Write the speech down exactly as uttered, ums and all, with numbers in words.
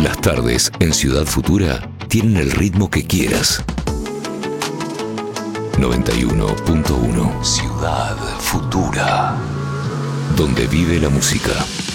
Las tardes en Ciudad Futura tienen el ritmo que quieras. noventa y uno punto uno Ciudad Futura, donde vive la música.